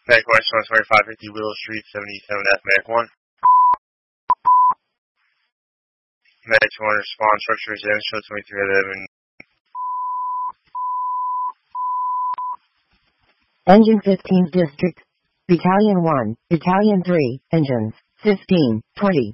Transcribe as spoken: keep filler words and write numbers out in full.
Medic one, twenty-five fifty Willow Street, seventy-seven F, Medic one. Medic one, respond, structure is in, show twenty-three eleven. Engine fifteenth District, Battalion one, Battalion three, Engines, fifteen, twenty.